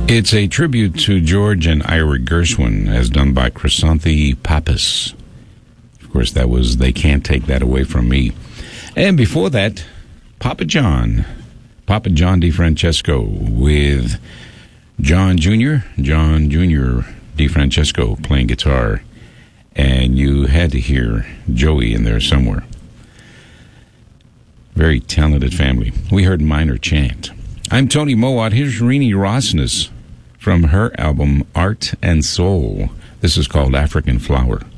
It's a tribute to George and Ira Gershwin, as done by Chrysanthi Pappas. Of course, that was They Can't Take That Away From Me. And before that, Papa John DeFrancesco with John Jr. DeFrancesco playing guitar. And you had to hear Joey in there somewhere. Very talented family. We heard Minor Chant. I'm Tony Mowat. Here's Rini Rosnes from her album Art and Soul. This is called African Flower.